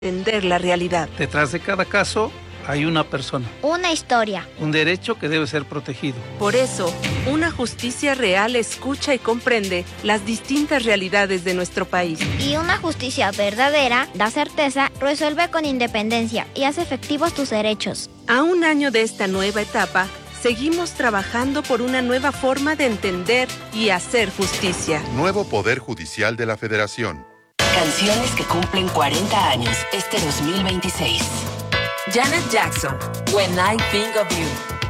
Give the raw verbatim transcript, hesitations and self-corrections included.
entender la realidad. Detrás de cada caso hay una persona, una historia, un derecho que debe ser protegido. Por eso, una justicia real escucha y comprende las distintas realidades de nuestro país. Y una justicia verdadera da certeza, resuelve con independencia y hace efectivos tus derechos. A un año de esta nueva etapa, seguimos trabajando por una nueva forma de entender y hacer justicia. Nuevo Poder Judicial de la Federación. Canciones que cumplen cuarenta años este dos mil veintiséis. Janet Jackson, When I Think of You.